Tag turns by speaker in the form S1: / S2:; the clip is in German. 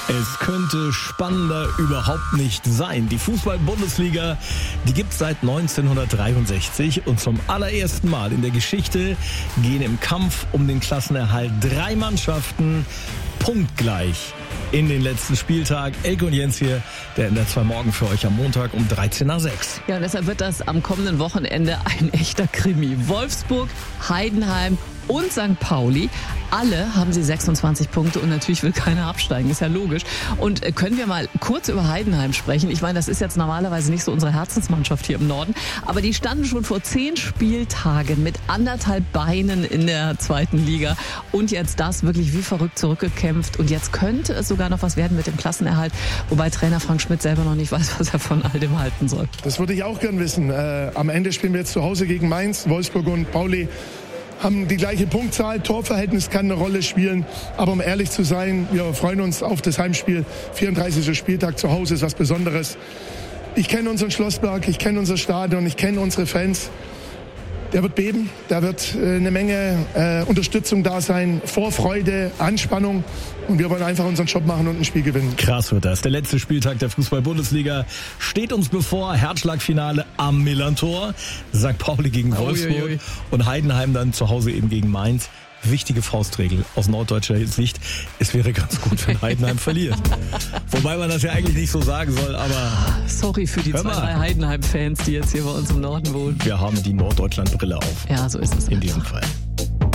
S1: Es könnte spannender überhaupt nicht sein. Die Fußball-Bundesliga, die gibt es seit 1963 und zum allerersten Mal in der Geschichte gehen im Kampf um den Klassenerhalt 3 Mannschaften punktgleich in den letzten Spieltag. Elke und Jens hier, der NDR 2 Morgen für euch am Montag um 13 nach 6.
S2: Ja, und deshalb wird das am kommenden Wochenende ein echter Krimi. Wolfsburg, Heidenheim und St. Pauli, alle haben sie 26 Punkte und natürlich will keiner absteigen, ist ja logisch. Und können wir mal kurz über Heidenheim sprechen? Ich meine, das ist jetzt normalerweise nicht so unsere Herzensmannschaft hier im Norden, aber die standen schon vor 10 Spieltagen mit 1,5 Beinen in der 2. Liga und jetzt das wirklich wie verrückt zurückgekämpft und jetzt könnte es sogar noch was werden mit dem Klassenerhalt, wobei Trainer Frank Schmidt selber noch nicht weiß, was er von all dem halten soll.
S3: Das würde ich auch gern wissen. Am Ende spielen wir jetzt zu Hause gegen Mainz, Wolfsburg und Pauli haben die gleiche Punktzahl, Torverhältnis kann eine Rolle spielen, aber um ehrlich zu sein, wir freuen uns auf das Heimspiel, 34. Spieltag zu Hause ist was Besonderes. Ich kenne unseren Schlossberg, ich kenne unser Stadion, ich kenne unsere Fans. Der wird beben, da wird eine Menge Unterstützung da sein, Vorfreude, Anspannung und wir wollen einfach unseren Job machen und ein Spiel gewinnen.
S1: Krass wird das. Der letzte Spieltag der Fußball-Bundesliga steht uns bevor. Herzschlagfinale am Millantor. St. Pauli gegen Wolfsburg und Heidenheim dann zu Hause eben gegen Mainz. Wichtige Faustregel aus norddeutscher Sicht. Es wäre ganz gut, wenn Heidenheim verliert. Wobei man das ja eigentlich nicht so sagen soll, aber...
S2: Sorry für die 2, 3 Heidenheim-Fans, die jetzt hier bei uns im Norden wohnen.
S1: Wir haben die Norddeutschland-Brille auf.
S2: Ja, so ist es.
S1: In diesem Fall.